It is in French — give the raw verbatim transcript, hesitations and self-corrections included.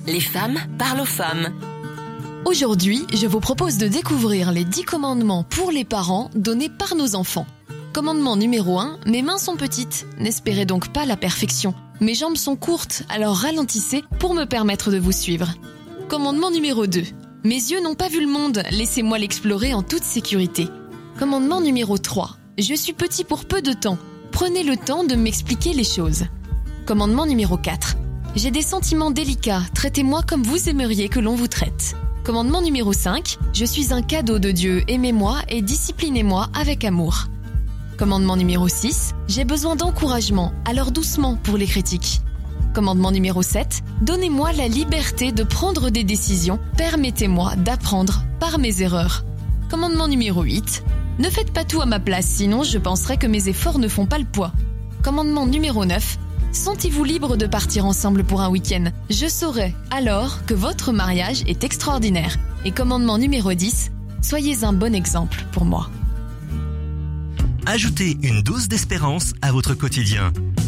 Les femmes parlent aux femmes. Aujourd'hui, je vous propose de découvrir les dix commandements pour les parents donnés par nos enfants. Commandement numéro un, mes mains sont petites, n'espérez donc pas la perfection. Mes jambes sont courtes, alors ralentissez pour me permettre de vous suivre. Commandement numéro deux, mes yeux n'ont pas vu le monde, laissez-moi l'explorer en toute sécurité. Commandement numéro trois, je suis petit pour peu de temps, prenez le temps de m'expliquer les choses. Commandement numéro quatre, j'ai des sentiments délicats, traitez-moi comme vous aimeriez que l'on vous traite. Commandement numéro cinq, je suis un cadeau de Dieu, aimez-moi et disciplinez-moi avec amour. Commandement numéro six, j'ai besoin d'encouragement, alors doucement pour les critiques. Commandement numéro sept, donnez-moi la liberté de prendre des décisions, permettez-moi d'apprendre par mes erreurs. Commandement numéro huit, ne faites pas tout à ma place, sinon je penserai que mes efforts ne font pas le poids. Commandement numéro neuf, sentez-vous libre de partir ensemble pour un week-end. Je saurai alors que votre mariage est extraordinaire. Et commandement numéro dix, soyez un bon exemple pour moi. Ajoutez une dose d'espérance à votre quotidien.